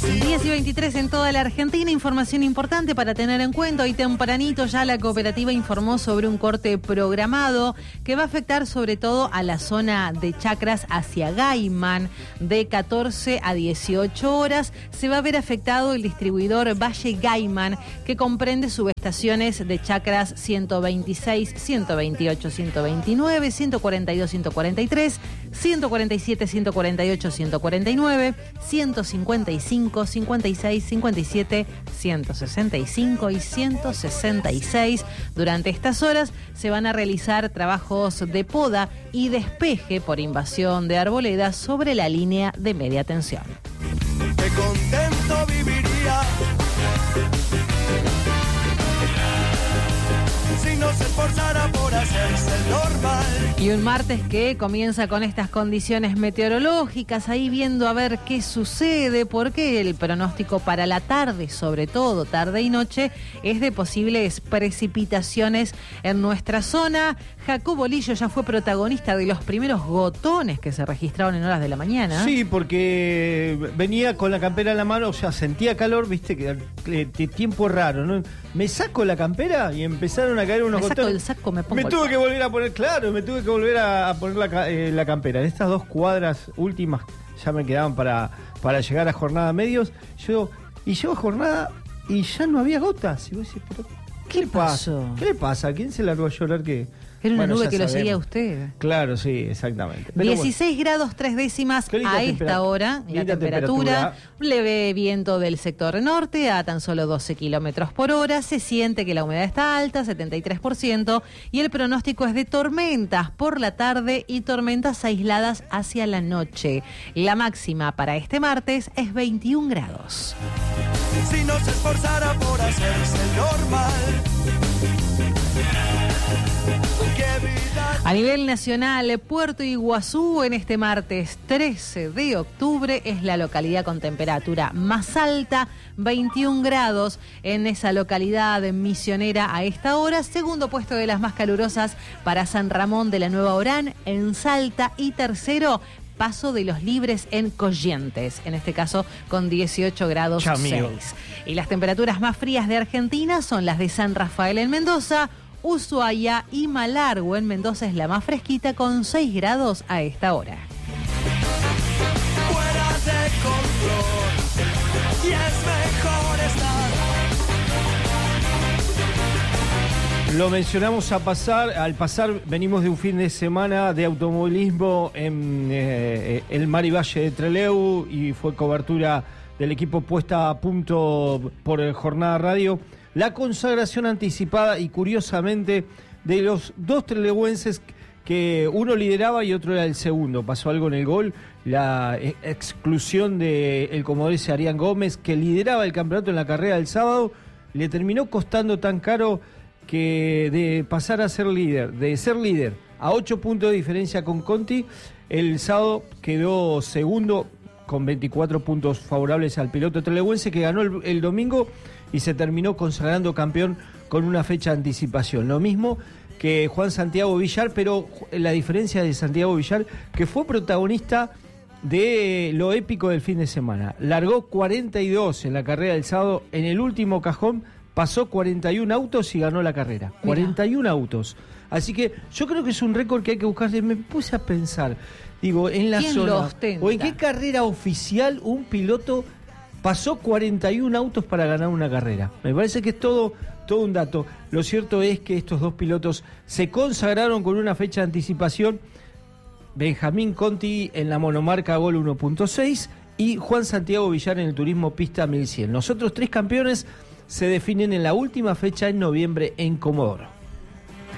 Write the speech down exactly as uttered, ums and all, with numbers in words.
diez y veintitrés en toda la Argentina. Información importante para tener en cuenta. Hoy tempranito ya la cooperativa informó sobre un corte programado que va a afectar sobre todo a la zona de Chacras hacia Gaiman de catorce a dieciocho horas. Se va a ver afectado el distribuidor Valle Gaiman, que comprende subestaciones de Chacras ciento veintiséis, ciento veintiocho, ciento veintinueve, ciento cuarenta y dos, ciento cuarenta y tres, ciento cuarenta y siete, ciento cuarenta y ocho, ciento cuarenta y nueve, ciento cincuenta y cinco, cincuenta y seis, cincuenta y siete, ciento sesenta y cinco y ciento sesenta y seis. Durante estas horas se van a realizar trabajos de poda y despeje por invasión de arboledas sobre la línea de media tensión. Qué contento viviría si no se esforzara por hacerse normal. Y un martes que comienza con estas condiciones meteorológicas, ahí viendo a ver qué sucede, porque el pronóstico para la tarde, sobre todo tarde y noche, es de posibles precipitaciones en nuestra zona. Jacobo Lillo ya fue protagonista de los primeros gotones que se registraron en horas de la mañana. Sí, porque venía con la campera en la mano, o sea, sentía calor, viste, que eh, tiempo raro, ¿no? Me saco la campera y empezaron a caer unos me saco gotones. el saco, me pongo Me el tuve saco. que volver a poner, claro, me tuve que volver a, a poner la, eh, la campera. En estas dos cuadras últimas ya me quedaban para, para llegar a jornada medios. Yo, y llego a jornada y ya no había gotas. Y vos decís, pero ¿qué, ¿Qué le pasa? pasó? ¿Qué le pasa? ¿Quién se largó a llorar que? Era una Bueno, nube ya que lo sabemos. seguía a usted. Claro, sí, exactamente. Pero dieciséis grados tres décimas Qué linda a tempera- esta hora, la linda temperatura, temperatura. un leve viento del sector norte a tan solo doce kilómetros por hora, se siente que la humedad está alta, setenta y tres por ciento, y el pronóstico es de tormentas por la tarde y tormentas aisladas hacia la noche. La máxima para este martes es veintiún grados. Si no se esforzara por hacerse normal. Qué vida. A nivel nacional, Puerto Iguazú en este martes trece de octubre es la localidad con temperatura más alta, veintiún grados en esa localidad misionera a esta hora. Segundo puesto de las más calurosas para San Ramón de la Nueva Orán en Salta, y tercero Paso de los Libres en Corrientes, en este caso con dieciocho grados seis. Y las temperaturas más frías de Argentina son las de San Rafael en Mendoza, Ushuaia y Malargüe en Mendoza es la más fresquita con seis grados a esta hora. Fuera de control y es mejor estar. Lo mencionamos a pasar, al pasar venimos de un fin de semana de automovilismo en eh, el Mar y Valle de Trelew, y fue cobertura del equipo Puesta a Punto por Jornada Radio. La consagración anticipada y curiosamente de los dos trelewenses, que uno lideraba y otro era el segundo. Pasó algo en el gol, la eh, exclusión del comodorense Arián Gómez, que lideraba el campeonato en la carrera del sábado, le terminó costando tan caro que de pasar a ser líder, de ser líder a ocho puntos de diferencia con Conti, el sábado quedó segundo con veinticuatro puntos favorables al piloto trelewense, que ganó el, el domingo y se terminó consagrando campeón con una fecha de anticipación. Lo mismo que Juan Santiago Villar, pero la diferencia de Santiago Villar, que fue protagonista de lo épico del fin de semana. Largó cuarenta y dos en la carrera del sábado, en el último cajón pasó cuarenta y un autos y ganó la carrera. Mirá. cuarenta y un autos. Así que yo creo que es un récord que hay que buscar. Me puse a pensar, digo, en la ¿quién zona, lo ostenta? o en qué carrera oficial un piloto pasó cuarenta y un autos para ganar una carrera. Me parece que es todo, todo un dato. Lo cierto es que estos dos pilotos se consagraron con una fecha de anticipación. Benjamín Conti en la monomarca Gol uno punto seis y Juan Santiago Villar en el Turismo Pista mil cien. Los otros tres campeones se definen en la última fecha en noviembre en Comodoro.